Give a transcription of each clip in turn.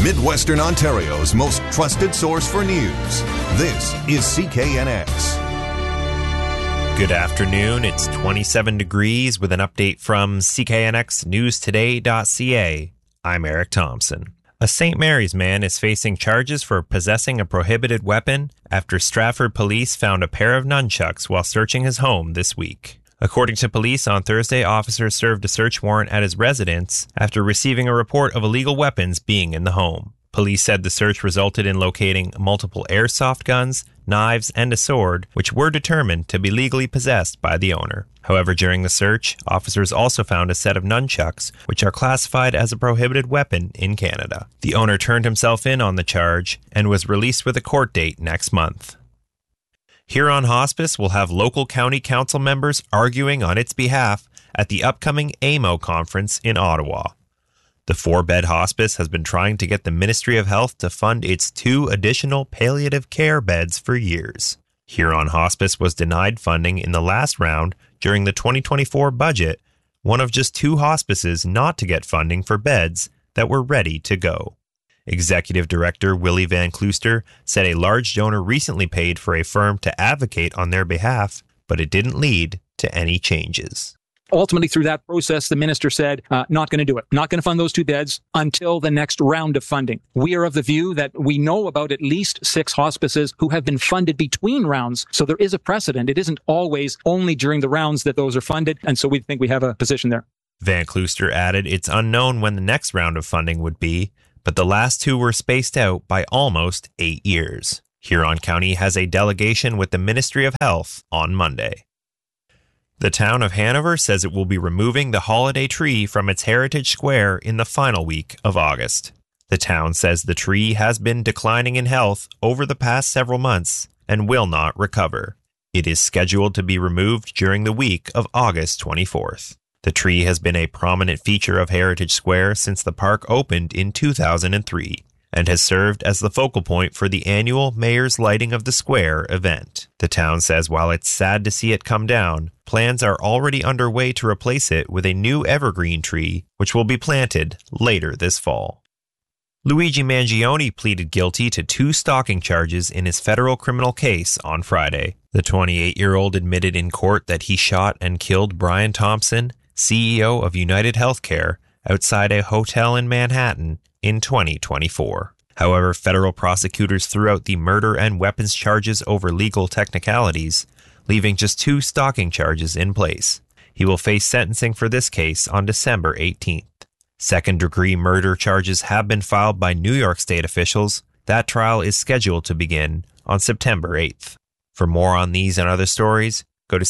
Midwestern Ontario's most trusted source for news. This is CKNX. Good afternoon. It's 27 degrees with an update from CKNXNewsToday.ca. I'm Eric Thompson. A St. Mary's man is facing charges for possessing a prohibited weapon after Stratford police found a pair of nunchucks while searching his home this week. According to police, on Thursday, officers served a search warrant at his residence after receiving a report of illegal weapons being in the home. Police said the search resulted in locating multiple airsoft guns, knives, and a sword, which were determined to be legally possessed by the owner. However, during the search, officers also found a set of nunchucks, which are classified as a prohibited weapon in Canada. The owner turned himself in on the charge and was released with a court date next month. Huron Hospice will have local county council members arguing on its behalf at the upcoming AMO conference in Ottawa. The 4-bed hospice has been trying to get the Ministry of Health to fund its 2 additional palliative care beds for years. Huron Hospice was denied funding in the last round during the 2024 budget, one of just 2 hospices not to get funding for beds that were ready to go. Executive Director Willie Van Klooster said a large donor recently paid for a firm to advocate on their behalf, but it didn't lead to any changes. Ultimately, through that process, the minister said, not going to do it. Not going to fund those 2 beds until the next round of funding. We are of the view that we know about at least 6 hospices who have been funded between rounds. So there is a precedent. It isn't always only during the rounds that those are funded. And so we think we have a position there. Van Klooster added it's unknown when the next round of funding would be, but the last 2 were spaced out by almost 8 years. Huron County has a delegation with the Ministry of Health on Monday. The town of Hanover says it will be removing the holiday tree from its Heritage Square in the final week of August. The town says the tree has been declining in health over the past several months and will not recover. It is scheduled to be removed during the week of August 24th. The tree has been a prominent feature of Heritage Square since the park opened in 2003. And has served as the focal point for the annual Mayor's Lighting of the Square event. The town says while it's sad to see it come down, plans are already underway to replace it with a new evergreen tree, which will be planted later this fall. Luigi Mangione pleaded guilty to 2 stalking charges in his federal criminal case on Friday. The 28-year-old admitted in court that he shot and killed Brian Thompson, CEO of United Healthcare, outside a hotel in Manhattan in 2024. However, federal prosecutors threw out the murder and weapons charges over legal technicalities, leaving just 2 stalking charges in place. He will face sentencing for this case on December 18th. Second-degree murder charges have been filed by New York State officials. That trial is scheduled to begin on September 8th. For more on these and other stories, go to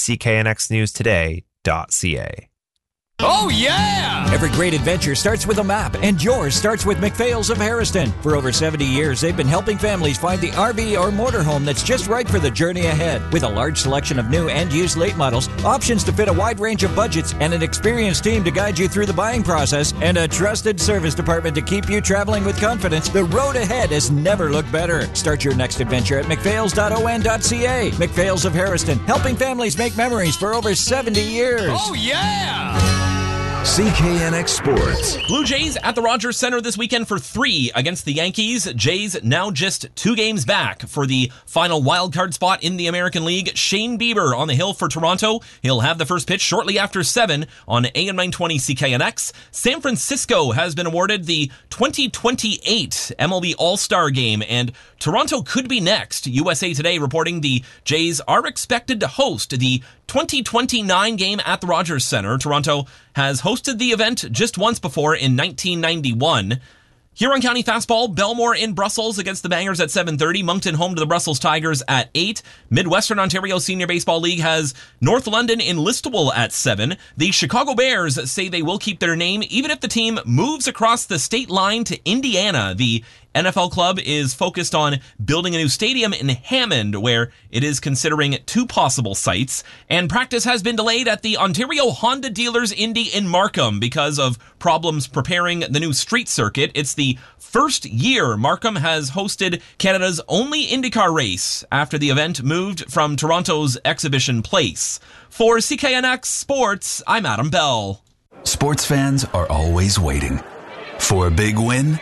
CKNXNewsToday.ca. Oh, yeah! Every great adventure starts with a map, and yours starts with McPhail's of Harrison. For over 70 years, they've been helping families find the RV or motorhome that's just right for the journey ahead. With a large selection of new and used late models, options to fit a wide range of budgets, and an experienced team to guide you through the buying process, and a trusted service department to keep you traveling with confidence, the road ahead has never looked better. Start your next adventure at mcphails.on.ca. McPhail's of Harrison, helping families make memories for over 70 years. Oh, yeah! CKNX Sports. Blue Jays at the Rogers Center this weekend for 3 against the Yankees. Jays now just 2 games back for the final wildcard spot in the American League. Shane Bieber on the hill for Toronto. He'll have the first pitch shortly after 7 on AM 920 CKNX. San Francisco has been awarded the 2028 MLB All-Star Game, and Toronto could be next. USA Today reporting the Jays are expected to host the 2029 game at the Rogers Center. Toronto has hosted the event just once before in 1991. Huron County Fastball, Belmore in Brussels against the Bangers at 7:30. Moncton home to the Brussels Tigers at 8. Midwestern Ontario Senior Baseball League has North London in Listowel at 7. The Chicago Bears say they will keep their name even if the team moves across the state line to Indiana. The NFL club is focused on building a new stadium in Hammond, where it is considering 2 possible sites. And practice has been delayed at the Ontario Honda Dealers Indy in Markham because of problems preparing the new street circuit. It's the first year Markham has hosted Canada's only IndyCar race after the event moved from Toronto's Exhibition Place. For CKNX Sports, I'm Adam Bell. Sports fans are always waiting for a big win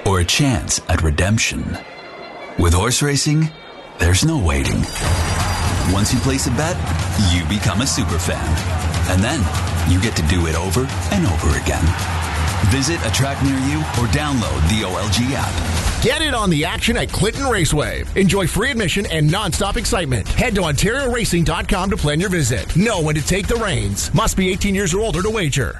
or a chance at redemption. With horse racing, there's no waiting. Once you place a bet, you become a superfan. And then you get to do it over and over again. Visit a track near you or download the OLG app. Get in on the action at Clinton Raceway. Enjoy free admission and non-stop excitement. Head to OntarioRacing.com to plan your visit. Know when to take the reins. Must be 18 years or older to wager.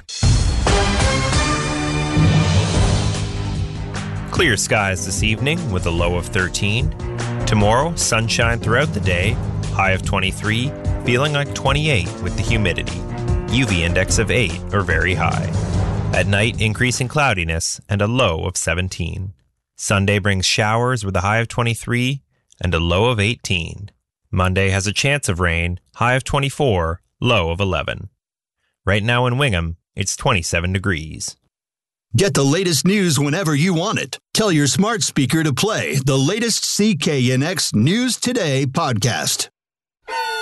Clear skies this evening with a low of 13. Tomorrow, sunshine throughout the day, high of 23, feeling like 28 with the humidity. UV index of 8 or very high. At night, increasing cloudiness and a low of 17. Sunday brings showers with a high of 23 and a low of 18. Monday has a chance of rain, high of 24, low of 11. Right now in Wingham, it's 27 degrees. Get the latest news whenever you want it. Tell your smart speaker to play the latest CKNX News Today podcast.